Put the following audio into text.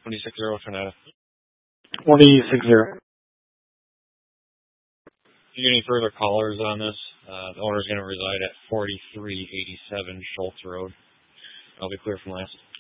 260 Trinetta. 2060. If you get any further callers on this, the owner is going to reside at 4387 Schultz Road. I'll be clear from last.